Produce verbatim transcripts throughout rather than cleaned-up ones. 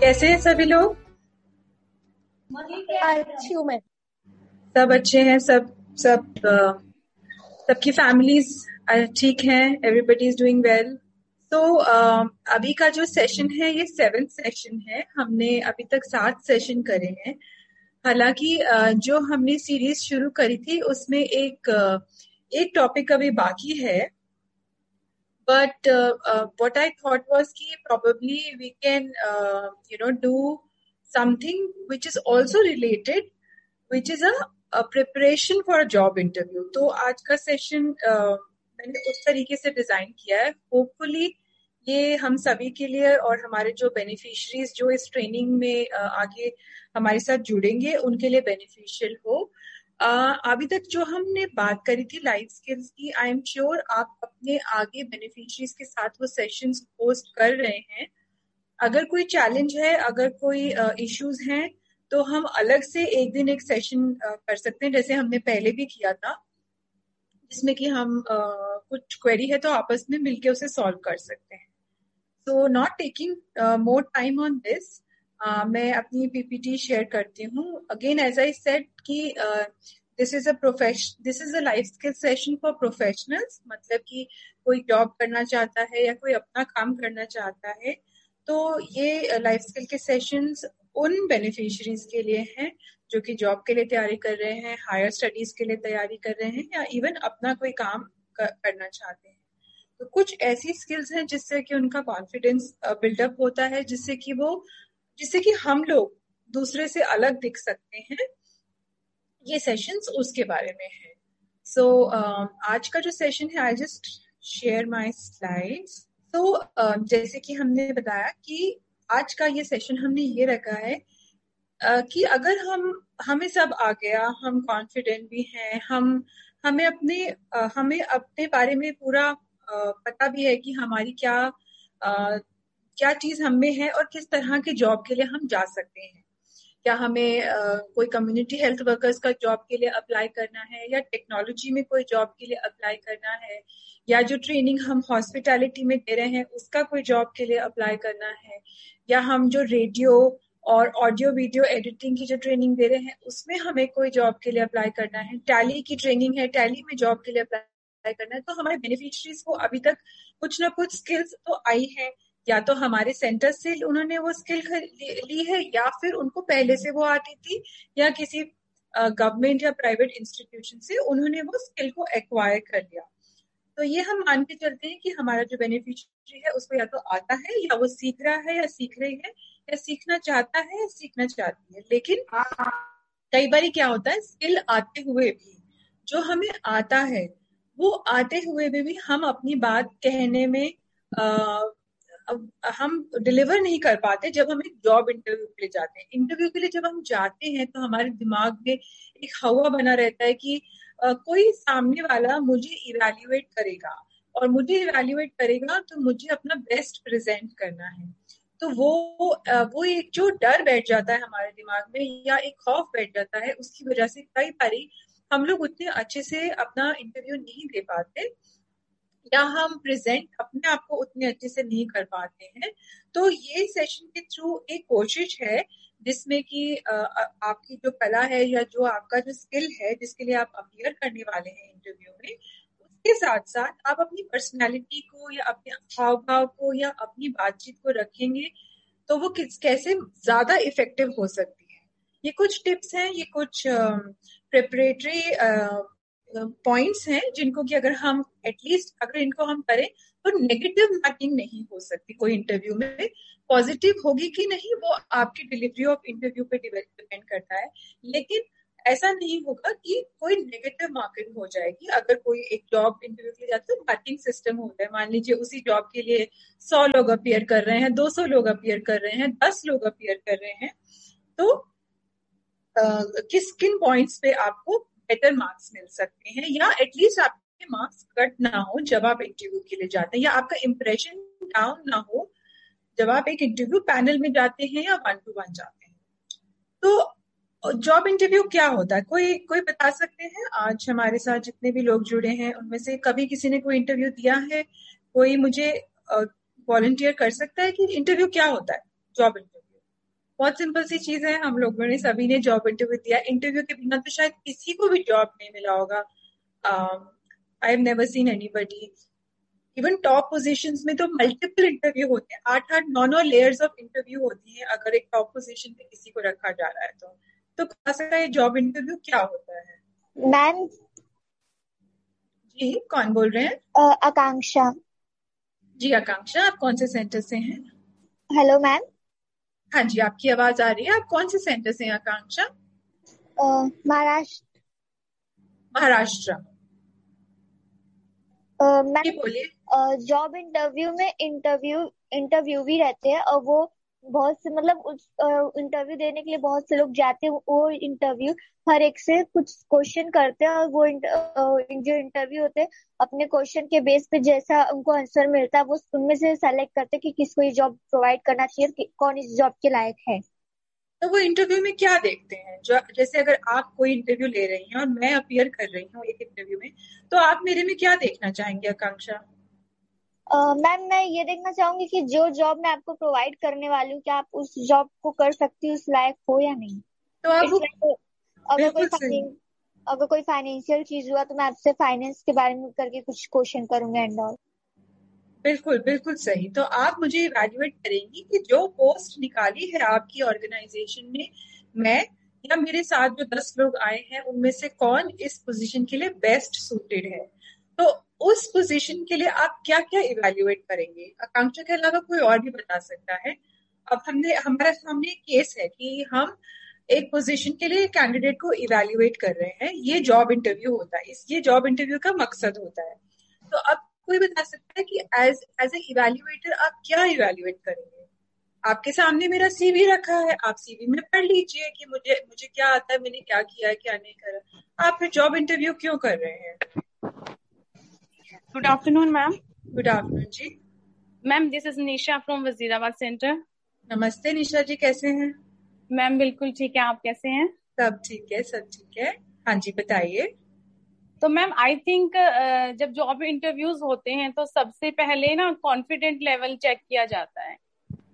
कैसे हैं सभी लोग? अच्छी हूँ मैं। सब अच्छे हैं। सब सब अ, सबकी फैमिलीज ठीक हैं। Everybody is doing well. तो अभी का जो सेशन है ये सेवेंथ सेशन है। हमने अभी तक सात सेशन करे हैं। हालांकि अ, जो हमने सीरीज शुरू करी थी उसमें एक अ, एक टॉपिक अभी बाकी है। But uh, uh, what I thought was कि probably we can uh, you know do something which is also related, which is a, a preparation for a job interview. तो आज का सेशन uh, मैंने उस तरीके से डिजाइन किया है। होपफुली ये हम सभी के लिए और हमारे जो बेनिफिशरीज जो इस ट्रेनिंग में uh, आगे हमारे साथ जुड़ेंगे उनके लिए बेनिफिशियल हो। Uh, अभी तक जो हमने बात करी थी लाइफ स्किल्स की, आई एम श्योर आप अपने आगे बेनिफिशरीज के साथ वो सेशंस पोस्ट कर रहे हैं। अगर कोई चैलेंज है, अगर कोई इश्यूज uh, हैं, तो हम अलग से एक दिन एक सेशन uh, कर सकते हैं, जैसे हमने पहले भी किया था, जिसमें कि हम uh, कुछ क्वेरी है तो आपस में मिलके उसे सॉल्व कर सकते हैं। So not taking more time on this, मैं अपनी पीपीटी शेयर करती हूँ। अगेन एज आई सेड कि this is a profession this is a life skill session for professionals. मतलब कि कोई जॉब करना चाहता है या कोई अपना काम करना चाहता है तो ये लाइफ स्किल के सेशंस उन बेनिफिशरीज के लिए हैं जो कि जॉब के लिए तैयारी कर रहे हैं, हायर स्टडीज के लिए तैयारी कर रहे हैं, या इवन अपना कोई काम करना चाहते हैं। तो कुछ ऐसी स्किल्स हैं जिससे कि उनका कॉन्फिडेंस बिल्डअप होता है, जिससे कि वो जिससे कि हम लोग दूसरे से अलग दिख सकते हैं। ये सेशंस उसके बारे में है। सो so, uh, आज का जो सेशन है, I just share my slides. तो जैसे कि हमने बताया कि आज का ये सेशन हमने ये रखा है uh, कि अगर हम हमें सब आ गया, हम कॉन्फिडेंट भी हैं, हम हमें अपने uh, हमें अपने बारे में पूरा uh, पता भी है कि हमारी क्या uh, क्या चीज हम में है और किस तरह के जॉब के लिए हम जा सकते हैं। क्या हमें uh, कोई कम्युनिटी हेल्थ वर्कर्स का जॉब के लिए अप्लाई करना है, या टेक्नोलॉजी में कोई जॉब के लिए अप्लाई करना है, या जो ट्रेनिंग हम हॉस्पिटैलिटी में दे रहे हैं उसका कोई जॉब के लिए अप्लाई करना है, या हम जो रेडियो और ऑडियो वीडियो एडिटिंग की जो ट्रेनिंग दे रहे हैं उसमें हमें कोई जॉब के लिए अप्लाई करना है, टैली की ट्रेनिंग है, टैली में जॉब के लिए अप्लाई करना है। तो हमारे बेनिफिशरीज को अभी तक कुछ ना कुछ स्किल्स तो आई है, या तो हमारे सेंटर से उन्होंने वो स्किल ली है, या फिर उनको पहले से वो आती थी, या किसी गवर्नमेंट या प्राइवेट इंस्टीट्यूशन से उन्होंने वो स्किल को एक्वायर कर लिया। तो ये हम मान के चलते हैं कि हमारा जो बेनिफिशियरी है उसको या तो आता है, या वो सीख रहा है, या सीख रही है, या सीखना चाहता है, या सीखना चाहती है। लेकिन कई बार क्या होता है, स्किल आते हुए भी जो हमें आता है वो आते हुए भी, भी हम अपनी बात कहने में आ, हम डिलीवर नहीं कर पाते। जब हम एक जॉब इंटरव्यू के लिए जाते हैं, इंटरव्यू के लिए जब हम जाते हैं तो हमारे दिमाग में एक हवा बना रहता है कि uh, कोई सामने वाला मुझे इवैल्यूएट करेगा, और मुझे इवैल्यूएट करेगा तो मुझे अपना बेस्ट प्रेजेंट करना है। तो वो वो एक जो डर बैठ जाता है हमारे दिमाग में, या एक खौफ बैठ जाता है, उसकी वजह से कई बारी हम लोग उतने अच्छे से अपना इंटरव्यू नहीं दे पाते, या हम प्रेजेंट अपने आप को उतने अच्छे से नहीं कर पाते हैं। तो ये सेशन के थ्रू एक कोशिश है जिसमें कि आपकी जो कला है, या जो आपका जो स्किल है जिसके लिए आप अपियर करने वाले हैं इंटरव्यू में, उसके साथ साथ आप अपनी पर्सनालिटी को, या अपने हाव भाव को, या अपनी बातचीत को रखेंगे तो वो किस कैसे ज्यादा इफेक्टिव हो सकती है। ये कुछ टिप्स हैं, ये कुछ प्रिपरेटरी पॉइंट्स हैं जिनको कि अगर हम एटलीस्ट अगर इनको हम करें तो नेगेटिव मार्किंग नहीं हो सकती कोई इंटरव्यू में। पॉजिटिव होगी कि नहीं वो आपकी डिलीवरी ऑफ इंटरव्यू पे डिपेंड करता है, लेकिन ऐसा नहीं होगा कि कोई नेगेटिव मार्किंग हो जाएगी। अगर कोई एक जॉब इंटरव्यू के लिए जाता है, मार्किंग सिस्टम होता है। मान लीजिए उसी जॉब के लिए सौ लोग अपियर कर रहे हैं, दो सौ लोग अपियर कर रहे हैं, दस लोग अपियर कर रहे हैं, तो uh, किस किन पॉइंट्स पे आपको बेटर मार्क्स मिल सकते हैं, या एटलीस्ट आपके मार्क्स कट ना हो जब आप इंटरव्यू के लिए जाते हैं, या आपका इंप्रेशन डाउन ना हो जब आप एक इंटरव्यू पैनल में जाते हैं या वन टू वन जाते हैं। तो जॉब इंटरव्यू क्या होता है, कोई कोई बता सकते हैं? आज हमारे साथ जितने भी लोग जुड़े हैं उनमें से कभी किसी ने कोई इंटरव्यू दिया है? कोई मुझे वॉलंटियर कर सकता है कि इंटरव्यू क्या होता है, जॉब इंटरव्यू? बहुत सिंपल सी चीज है, हम लोगों ने सभी ने जॉब इंटरव्यू दिया, इंटरव्यू के बिना तो शायद किसी को भी जॉब नहीं मिला होगा। I have never seen anybody, even top positions में तो मल्टीपल इंटरव्यू होते हैं, आठ आठ नौ नौ लेयर्स ऑफ इंटरव्यू होती है अगर एक टॉप पोजीशन पे किसी को रखा जा रहा है तो तो बता सकता है जॉब इंटरव्यू क्या होता है? मैम जी कौन बोल रहे हैं? अ, आकांक्षा। जी आकांक्षा, आप कौन से सेंटर से हैं? Hello ma'am. हाँ जी, आपकी आवाज आ रही है। आप कौन से सेंटर से हैं आकांक्षा? अ, महाराष्ट्र। महाराष्ट्र। अ, जी मैम बोलिए। जॉब इंटरव्यू में इंटरव्यू इंटरव्यू भी रहते हैं और वो बहुत से मतलब उस इंटरव्यू देने के लिए बहुत से लोग जाते हैं। वो इंटरव्यू हर एक से कुछ क्वेश्चन करते हैं और वो इंट, अ, जो इंटरव्यू होते हैं अपने क्वेश्चन के बेस पे जैसा उनको आंसर मिलता है वो उनमें से सेलेक्ट करते हैं कि किसको ये जॉब प्रोवाइड करना चाहिए, कि, कौन इस जॉब के लायक है। तो वो इंटरव्यू में क्या देखते हैं? जो जैसे अगर आप कोई इंटरव्यू ले रही हैं और मैं अपीयर कर रही हूँ एक इंटरव्यू में, तो आप मेरे में क्या देखना चाहेंगे आकांक्षा? मैम मैं ये देखना चाहूंगी कि जो जॉब मैं आपको प्रोवाइड करने वाली हूँ क्या आप उस जॉब को कर सकती हो, उस लायक हो या नहीं। तो आप इट्स वो लाइक अगर कोई बिल्कुल सही, फाइनेंस अगर कोई फाइनेंशियल चीज हुआ तो मैं आपसे फाइनेंस के बारे में करके कुछ क्वेश्चन करूंगा एंड ऑल। बिल्कुल बिल्कुल सही। तो आप मुझे इवैल्यूएट करेंगी कि जो पोस्ट निकाली है आपकी ऑर्गेनाइजेशन ने, मैं या मेरे साथ जो दस लोग आए हैं उनमें से कौन इस पोजीशन के लिए बेस्ट सूटेड है। तो उस पोजीशन के लिए आप क्या क्या इवैल्यूएट करेंगे? आकांक्षा के अलावा कोई और भी बता सकता है? अब हमने हमारा सामने एक केस है कि हम एक पोजीशन के लिए कैंडिडेट को इवैल्यूएट कर रहे हैं, ये जॉब इंटरव्यू होता है, इस ये जॉब इंटरव्यू का मकसद होता है। तो अब कोई बता सकता है कि एज एज ए इवैल्यूएटर आप क्या इवैल्यूएट करेंगे? आपके सामने मेरा सीवी रखा है, आप सीवी में पढ़ लीजिए कि मुझे मुझे क्या आता है, मैंने क्या किया है, क्या नहीं करा। आप फिर जॉब इंटरव्यू क्यों कर रहे हैं? Good afternoon ma'am. Good afternoon ji. Ma'am this is Nisha from Wazirabad centre. नमस्ते निशा जी, कैसे हैं? मैम बिल्कुल ठीक है, आप कैसे हैं? सब ठीक है, सब ठीक है। हाँ जी बताइए। तो मैम आई थिंक जब जॉब इंटरव्यूज होते हैं तो सबसे पहले ना कॉन्फिडेंट लेवल चेक किया जाता है।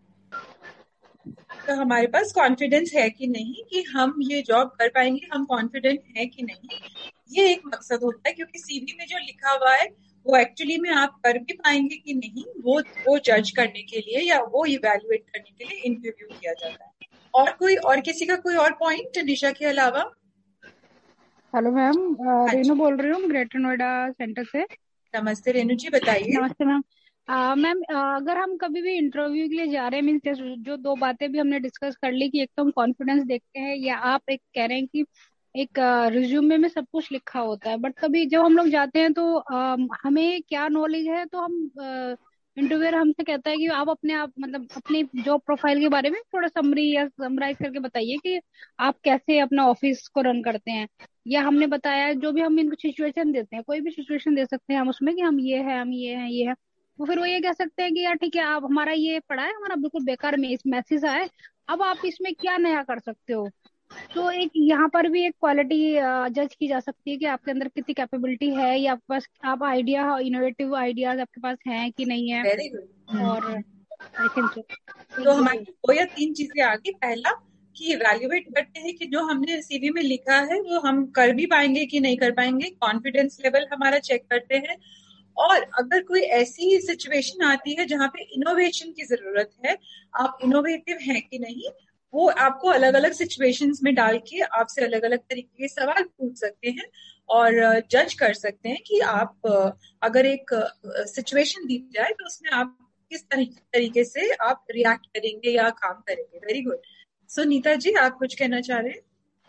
तो हमारे पास कॉन्फिडेंस है कि नहीं कि हम ये जॉब कर पाएंगे, हम कॉन्फिडेंट है कि नहीं, ये एक मकसद होता है। क्योंकि सीवी में जो लिखा हुआ है वो एक्चुअली में आप कर भी पाएंगे कि नहीं, वो वो जज करने के लिए या वो इवैल्यूएट करने के लिए इंटरव्यू किया जाता है। और कोई और किसी का कोई और पॉइंट निशा के अलावा? हेलो मैम, हाँ रेनू जी, बोल रही हूँ ग्रेटर नोएडा सेंटर से। नमस्ते रेणु जी, बताइए। नमस्ते मैम। अ, मैम अ, अगर हम कभी भी इंटरव्यू के लिए जा रहे हैं, मीन्स जो दो बातें भी हमने डिस्कस कर ली कि एक तो हम कॉन्फिडेंस देखते हैं या आप एक कह रहे हैं कि एक रिज्यूमे में सब कुछ लिखा होता है, बट कभी जब हम लोग जाते हैं तो अ, हमें क्या नॉलेज है, तो हम इंटरव्यूअर हमसे कहता है कि आप अपने आप मतलब अपनी जॉब प्रोफाइल के बारे में थोड़ा समरी या समराइज करके बताइए कि आप कैसे अपना ऑफिस को रन करते हैं। या हमने बताया जो भी हम इनको सिचुएशन देते हैं, कोई भी सिचुएशन दे सकते हैं हम उसमें कि हम ये है हम ये है ये है, तो फिर वो ये कह सकते हैं कि यार ठीक है, आप हमारा ये पढ़ा है, हमारा बिल्कुल बेकार में इस मैसेज आया है, अब आप इसमें क्या नया कर सकते हो। तो एक यहाँ पर भी एक क्वालिटी जज की जा सकती है कि आपके अंदर कितनी कैपेबिलिटी है या आपके पास आप आइडिया इनोवेटिव आइडियाज आपके पास हैं कि नहीं है। Very good. और आई थिंक सो तो हमारी दो या तीन चीजें आ गई। पहला कि इवैल्यूएट करते हैं कि जो हमने सीवी में लिखा है वो हम कर भी पाएंगे कि नहीं कर पाएंगे, कॉन्फिडेंस लेवल हमारा चेक करते हैं। और अगर कोई ऐसी सिचुएशन आती है जहाँ पे इनोवेशन की जरूरत है, आप इनोवेटिव हैं कि नहीं, वो आपको अलग अलग सिचुएशंस में डाल के आपसे अलग अलग तरीके के सवाल पूछ सकते हैं और जज कर सकते हैं कि आप अ, अगर एक सिचुएशन दी जाए तो उसमें आप किस तरीके तरीके से आप रिएक्ट करेंगे या काम करेंगे। Very good. सो नीता जी, आप कुछ कहना चाह रहे हैं?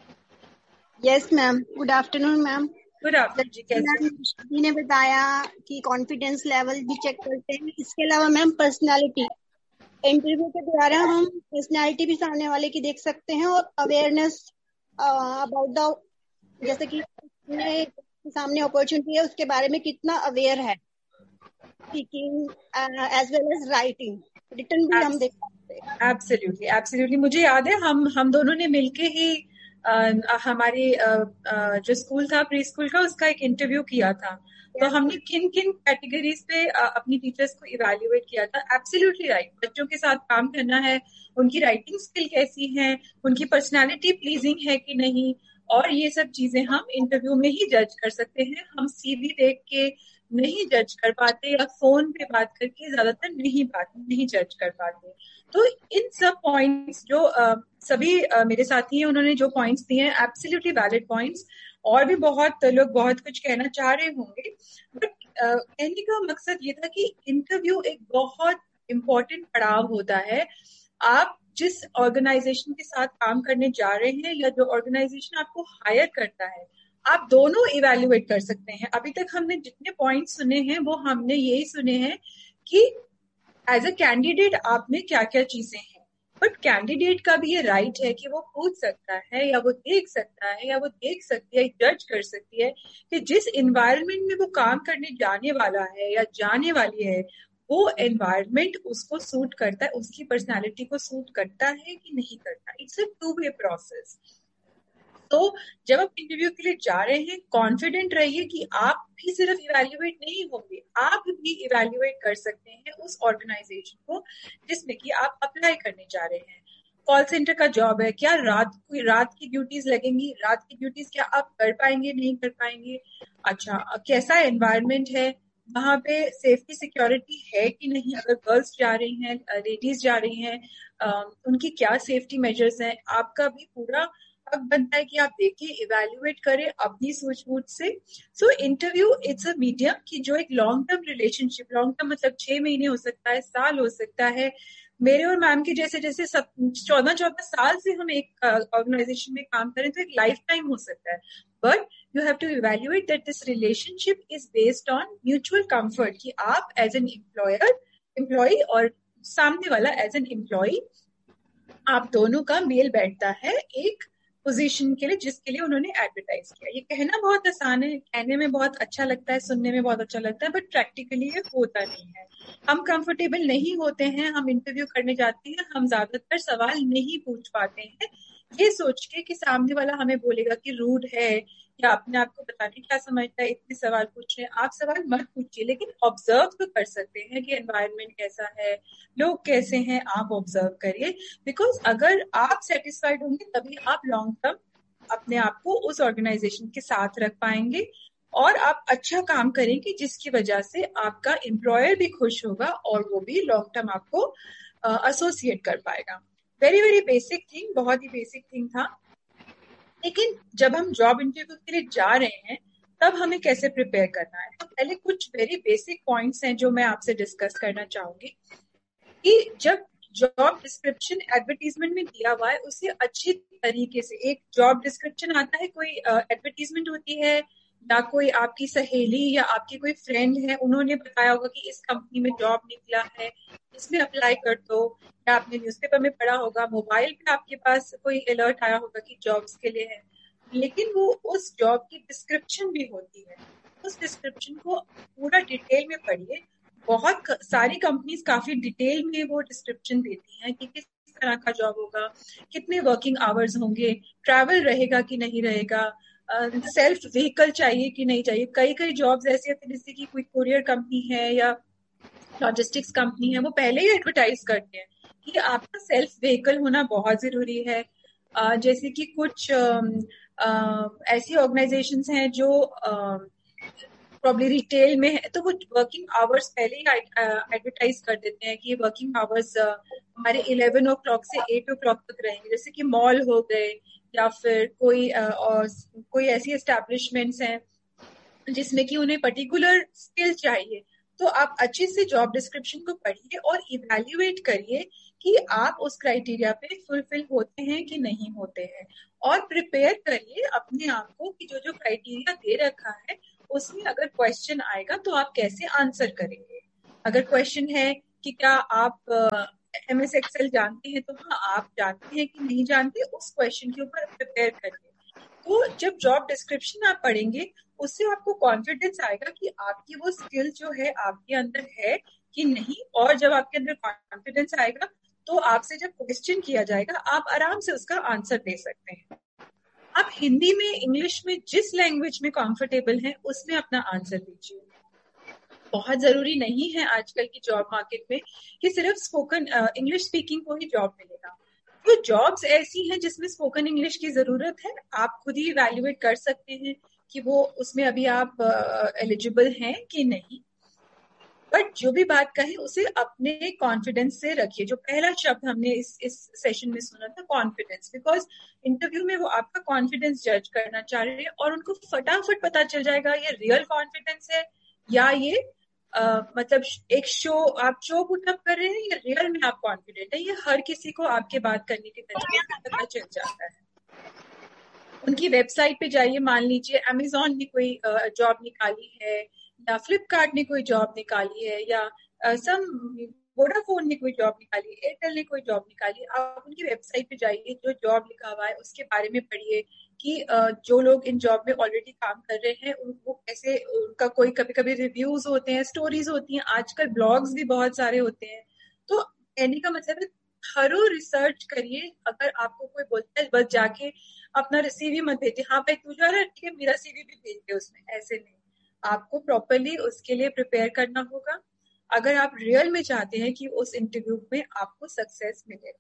Yes ma'am, good afternoon ma'am. Good afternoon जी, कैसे हैं? मैम जी ने बताया कि कॉन्फिडेंस लेवल भी चेक करते हैं, इसके अलावा मैम पर्सनालिटी, इंटरव्यू के द्वारा हम पर्सनालिटी भी सामने वाले की देख सकते हैं और अवेयरनेस अबाउट द, जैसे कि सामने अपॉर्चुनिटी है उसके बारे में कितना अवेयर है, speaking as well as writing, written भी हम देख सकते हैं। Absolutely absolutely. मुझे याद है हम हम दोनों ने मिलके ही हमारे जो स्कूल था प्री स्कूल का, उसका एक इंटरव्यू किया था, तो हमने किन किन कैटेगरीज पे अपनी टीचर्स को इवैल्यूएट किया था. Absolutely right. बच्चों के साथ काम करना है, उनकी राइटिंग स्किल कैसी है, उनकी पर्सनालिटी प्लीजिंग है कि नहीं, और ये सब चीजें हम इंटरव्यू में ही जज कर सकते हैं. हम सीवी देख के नहीं जज कर पाते, या फोन पे बात करके ज्यादातर नहीं बात नहीं जज कर पाते. तो इन सब पॉइंट्स जो uh, सभी uh, मेरे साथी हैं उन्होंने जो पॉइंट्स दिए हैं एब्सोल्युटली वैलिड पॉइंट्स. और भी बहुत लोग बहुत कुछ कहना चाह रहे होंगे, बट uh, कहने का मकसद ये था कि इंटरव्यू एक बहुत इम्पोर्टेंट पड़ाव होता है. आप जिस ऑर्गेनाइजेशन के साथ काम करने जा रहे हैं, या जो ऑर्गेनाइजेशन आपको हायर करता है, आप दोनों इवैल्यूएट कर सकते हैं. अभी तक हमने जितने पॉइंट्स सुने हैं वो हमने यही सुने हैं कि एज अ कैंडिडेट आप में क्या क्या चीजें हैं, बट कैंडिडेट का भी ये राइट है कि वो पूछ सकता है, या वो देख सकता है, या वो देख सकती है, जज कर सकती है कि जिस एनवायरनमेंट में वो काम करने जाने वाला है या जाने वाली है, वो एनवायरनमेंट उसको सूट करता है, उसकी पर्सनालिटी को सूट करता है कि नहीं करता. It's a two way process. तो जब आप इंटरव्यू के लिए जा रहे हैं, कॉन्फिडेंट रहिए कि आप भी सिर्फ इवैल्यूएट नहीं होंगे, आप भी इवैल्यूएट कर सकते हैं उस ऑर्गेनाइजेशन को जिसमें कि आप अप्लाई करने जा रहे हैं. कॉल सेंटर का जॉब है, क्या रात कोई रात की ड्यूटीज लगेंगी, रात की ड्यूटीज क्या आप कर पाएंगे, नहीं कर पाएंगे. अच्छा, कैसा एनवायरनमेंट है, वहां पे सेफ्टी सिक्योरिटी है कि नहीं, अगर गर्ल्स जा रही हैं, लेडीज जा रही हैं, उनकी क्या सेफ्टी मेजर्स हैं. आपका भी पूरा हक बनता है कि आप देखें, इवैल्यूएट करें अपनी सूझबूझ से. So interview it's a medium कि जो एक long term relationship, long term मतलब छह महीने हो सकता है, साल हो सकता है. मेरे और मैम के जैसे जैसे सब चौदह चौदह साल से हम एक ऑर्गेनाइजेशन में काम करें तो एक लाइफ टाइम हो सकता है. But you have to evaluate that this relationship is based on mutual comfort, कि आप एज एन एम्प्लॉयर एम्प्लॉय और सामने वाला एज एन एम्प्लॉय, आप दोनों का मेल बैठता है एक पोजीशन के लिए जिसके लिए उन्होंने एडवर्टाइज किया. ये कहना बहुत आसान है, कहने में बहुत अच्छा लगता है, सुनने में बहुत अच्छा लगता है, बट प्रैक्टिकली ये होता नहीं है. हम कंफर्टेबल नहीं होते हैं, हम इंटरव्यू करने जाते हैं, हम ज्यादातर सवाल नहीं पूछ पाते हैं, ये सोच के कि सामने वाला हमें बोलेगा कि रूड है, या अपने आप को बताने क्या समझता है, इतने सवाल पूछ रहे हैं. आप सवाल मत पूछिए, लेकिन ऑब्जर्व तो कर सकते हैं कि एनवायरनमेंट कैसा है, लोग कैसे हैं, आप ऑब्जर्व करिए. बिकॉज अगर आप सेटिस्फाइड होंगे तभी आप लॉन्ग टर्म अपने आप को उस ऑर्गेनाइजेशन के साथ रख पाएंगे, और आप अच्छा काम करेंगे जिसकी वजह से आपका एम्प्लॉयर भी खुश होगा और वो भी लॉन्ग टर्म आपको एसोसिएट uh, कर पाएगा. वेरी वेरी बेसिक थिंग, बहुत ही बेसिक थिंग था. लेकिन जब हम जॉब इंटरव्यू के लिए जा रहे हैं तब हमें कैसे प्रिपेयर करना है, तो पहले कुछ वेरी बेसिक पॉइंट्स हैं जो मैं आपसे डिस्कस करना चाहूंगी. कि जब जॉब डिस्क्रिप्शन एडवर्टीजमेंट में दिया हुआ है, उसे अच्छी तरीके से, एक जॉब डिस्क्रिप्शन आता है, कोई एडवर्टीजमेंट uh, होती है, या कोई आपकी सहेली या आपकी कोई फ्रेंड है, उन्होंने बताया होगा कि इस कंपनी में जॉब निकला है, इसमें अप्लाई कर दो, या आपने न्यूज़पेपर में पढ़ा होगा, मोबाइल पे आपके पास कोई अलर्ट आया होगा कि जॉब्स के लिए है. लेकिन वो उस जॉब की डिस्क्रिप्शन भी होती है, उस डिस्क्रिप्शन को पूरा डिटेल में पढ़िए. बहुत सारी कंपनीज काफी डिटेल में वो डिस्क्रिप्शन देती हैं कि किस तरह का जॉब होगा, कितने वर्किंग आवर्स होंगे, ट्रैवल रहेगा कि नहीं रहेगा, सेल्फ uh, व्हीकल चाहिए कि नहीं चाहिए. कई कई जॉब्स ऐसी होती है जैसे कि कोई कुरियर कंपनी है या लॉजिस्टिक्स कंपनी है, वो पहले ही एडवर्टाइज करते हैं कि आपका सेल्फ व्हीकल होना बहुत जरूरी है. uh, जैसे कि कुछ uh, uh, ऐसी ऑर्गेनाइजेशंस हैं जो प्रॉब्ली uh, रिटेल में है, तो वो वर्किंग आवर्स पहले ही एडवर्टाइज कर देते हैं कि वर्किंग आवर्स uh, हमारे इलेवन ओ क्लॉक से एट ओ क्लॉक तक रहेंगे. जैसे कि मॉल हो गए, या फिर कोई uh, और कोई ऐसी एस्टैब्लिशमेंट्स हैं जिसमें कि उन्हें पर्टिकुलर स्किल चाहिए. तो आप अच्छे से जॉब डिस्क्रिप्शन को पढ़िए और इवैल्यूएट करिए कि आप उस क्राइटेरिया पे फुलफिल होते हैं कि नहीं होते हैं, और प्रिपेयर करिए अपने आप को कि जो जो क्राइटेरिया दे रखा है उसमें अगर क्वेश्चन आएगा तो आप कैसे आंसर करेंगे. अगर क्वेश्चन है कि क्या आप एम एस एक्सेल जानते हैं, तो हाँ आप जानते हैं कि नहीं जानते, उस क्वेश्चन के ऊपर प्रिपेयर करिए. तो जब जॉब डिस्क्रिप्शन आप पढ़ेंगे उससे आपको कॉन्फिडेंस आएगा कि आपकी वो स्किल जो है आपके अंदर है कि नहीं, और जब आपके अंदर कॉन्फिडेंस आएगा तो आपसे जब क्वेश्चन किया जाएगा आप आराम से उसका आंसर दे सकते हैं. आप हिंदी में, इंग्लिश में, जिस लैंग्वेज में कंफर्टेबल हैं उसमें अपना आंसर दीजिए। बहुत जरूरी नहीं है आजकल की जॉब मार्केट में कि सिर्फ स्पोकन इंग्लिश स्पीकिंग को ही जॉब मिलेगा। तो जॉब्स ऐसी हैं जिसमें स्पोकन इंग्लिश की जरूरत है, आप खुद ही इवैल्यूएट कर सकते हैं कि वो उसमें अभी आप एलिजिबल uh, हैं कि नहीं। बट जो भी बात कहें उसे अपने कॉन्फिडेंस से रखिए। जो पहला शब्द हमने इस इस सेशन में सुना था, कॉन्फिडेंस, बिकॉज इंटरव्यू में वो आपका कॉन्फिडेंस जज करना चाह रहे हैं और उनको फटाफट पता चल जाएगा ये रियल कॉन्फिडेंस है या ये Uh, मतलब एक शो, आप शो पुटअप कर रहे हैं या रियल में आप कॉन्फिडेंट है। ये हर किसी को आपके बात करने के तरीके से पता चल जाता है। उनकी वेबसाइट पे जाइए, मान लीजिए अमेजोन ने कोई जॉब uh, निकाली है या फ्लिपकार्ट ने कोई जॉब निकाली है या सम वोडाफोन ने कोई जॉब निकाली, एयरटेल ने कोई जॉब निकाली, आप उनकी वेबसाइट पे जाइए, जो जॉब लिखा हुआ है उसके बारे में पढ़िए कि जो लोग इन जॉब में ऑलरेडी काम कर रहे हैं उनको कैसे, उनका कोई कभी कभी रिव्यूज होते हैं, स्टोरीज होती हैं, आजकल ब्लॉग्स भी बहुत सारे होते हैं। तो कहने का मतलब है थरो रिसर्च करिए। अगर आपको कोई बोलता है बस जाके अपना सीवी मत भेजिए, हाँ भाई तू जा रहा है ठीक है मेरा सीवी भी भेज दे उसमें, ऐसे नहीं, आपको प्रॉपरली उसके लिए प्रिपेयर करना होगा अगर आप रियल में चाहते हैं कि उस इंटरव्यू में आपको सक्सेस मिले।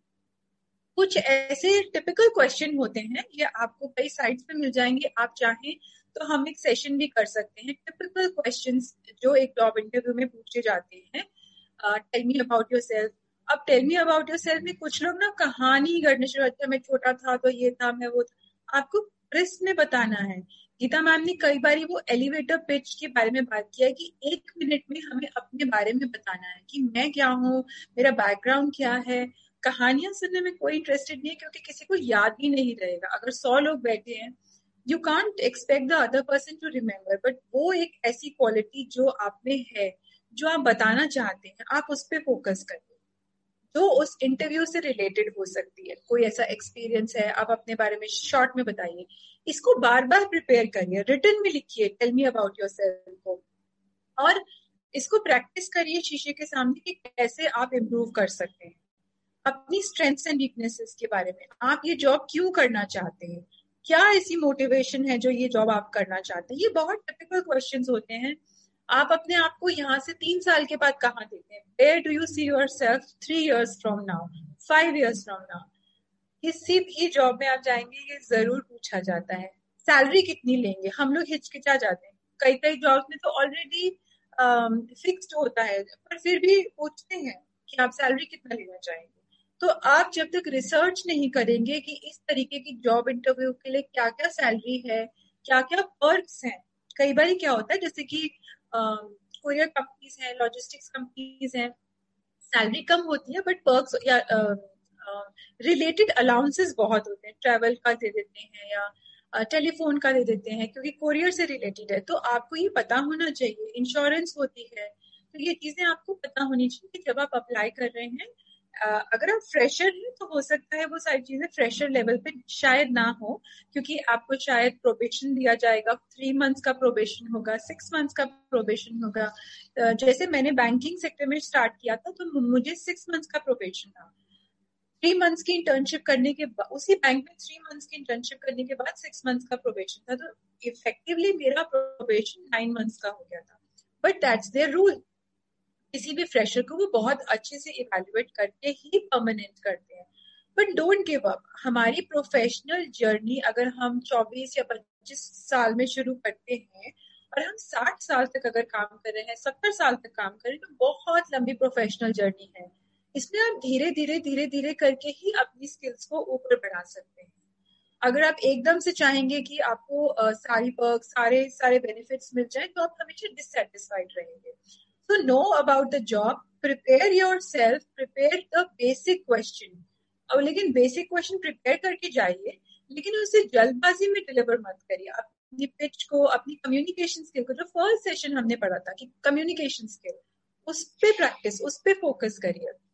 कुछ ऐसे टिपिकल क्वेश्चन होते हैं, ये आपको कई साइट्स पे मिल जाएंगे, आप चाहें तो हम एक सेशन भी कर सकते हैं। टिपिकल क्वेश्चंस जो एक जॉब इंटरव्यू में पूछे जाते हैं, टेल मी अबाउट योरसेल्फ। अब टेल मी अबाउट योरसेल्फ में कुछ लोग ना कहानी करने शुरू होते हैं, मैं छोटा था तो ये था, मैं वो था। आपको प्रश्न में बताना है। गीता मैम ने कई बार वो एलिवेटर पिच के बारे में बात किया है कि एक मिनट में हमें अपने बारे में बताना है कि मैं क्या हूँ, मेरा बैकग्राउंड क्या है। कहानियां सुनने में कोई इंटरेस्टेड नहीं है क्योंकि किसी को याद ही नहीं रहेगा। अगर सौ लोग बैठे हैं, you can't expect the other person to remember, but वो एक ऐसी क्वालिटी जो आप में है, जो आप बताना चाहते हैं, आप उस पर फोकस करिए जो उस इंटरव्यू से रिलेटेड हो सकती है। कोई ऐसा एक्सपीरियंस है, आप अपने बारे में शॉर्ट में बताइए। इसको बार बार प्रिपेयर करिए, रिटन में लिखिए टेल मी अबाउट योरसेल्फ को, और इसको प्रैक्टिस करिए शीशे के सामने कि कैसे आप इम्प्रूव कर सकते हैं। अपनी स्ट्रेंथ्स एंड वीकनेसेस के बारे में, आप ये जॉब क्यों करना चाहते हैं, क्या ऐसी मोटिवेशन है जो ये जॉब आप करना चाहते हैं। ये बहुत टिपिकल क्वेश्चंस होते हैं। आप अपने आप को यहाँ से तीन साल के बाद कहाँ देते हैं, where do you see yourself three years from now, five years from now. किसी भी जॉब में आप जाएंगे ये जरूर पूछा जाता है। सैलरी कितनी लेंगे, हम लोग हिचकिचा जाते हैं। कई कई जॉब में तो ऑलरेडी फिक्स्ड होता है, पर फिर भी पूछते हैं कि आप सैलरी कितना लेना चाहेंगे। तो आप जब तक रिसर्च नहीं करेंगे कि इस तरीके की जॉब इंटरव्यू के लिए क्या क्या सैलरी है, क्या क्या पर्क्स हैं। कई बार क्या होता है, जैसे कि कोरियर कंपनीज हैं, लॉजिस्टिक्स कंपनीज हैं, सैलरी कम होती है बट पर्क्स या रिलेटेड अलाउंसेस बहुत होते हैं। ट्रैवल का दे देते हैं या टेलीफोन का दे देते हैं क्योंकि कोरियर से रिलेटेड है। तो आपको ये पता होना चाहिए। इंश्योरेंस होती है, तो ये चीजें आपको पता होनी चाहिए जब आप अप्लाई कर रहे हैं। Uh, अगर आप फ्रेशर हैं तो हो सकता है वो सारी चीजें फ्रेशर लेवल पे शायद ना हो, क्योंकि आपको शायद प्रोबेशन दिया जाएगा, थ्री मंथ्स का प्रोबेशन होगा, सिक्स मंथ्स का प्रोबेशन होगा। uh, जैसे मैंने बैंकिंग सेक्टर में स्टार्ट किया था तो मुझे सिक्स मंथ्स का प्रोबेशन था। थ्री मंथ्स की इंटर्नशिप करने के बाद, उसी बैंक में थ्री मंथ्स की इंटर्नशिप करने के बाद सिक्स मंथ्स का प्रोबेशन था। तो इफेक्टिवली मेरा प्रोबेशन नाइन मंथ्स का हो गया था, बट दैट्स देयर रूल। किसी भी फ्रेशर को वो बहुत अच्छे से इवैल्यूएट करके ही परमानेंट करते हैं। But don't give up. हमारी प्रोफेशनल जर्नी अगर हम चौबीस या पच्चीस साल में शुरू करते हैं और हम साठ साल तक अगर काम कर रहे हैं, सत्तर साल तक काम कर रहे हैं, तो बहुत लंबी प्रोफेशनल जर्नी है। इसमें आप धीरे धीरे धीरे धीरे करके ही अपनी स्किल्स को ऊपर बढ़ा सकते हैं। अगर आप एकदम से चाहेंगे कि आपको uh, सारी पर्क, सारे सारे बेनिफिट्स मिल जाए, तो आप हमेशा डिससेटिस्फाइड रहेंगे। So know about the job, prepare yourself, prepare the basic question. अब लेकिन बेसिक क्वेश्चन प्रिपेयर करके जाइए, लेकिन उसे जल्दबाजी में डिलीवर मत करिए। अपनी पिच को, अपनी कम्युनिकेशन स्किल को, जो फर्स्ट सेशन हमने पढ़ा था कि कम्युनिकेशन स्किल, उस पे प्रैक्टिस, उस पे फोकस करिए।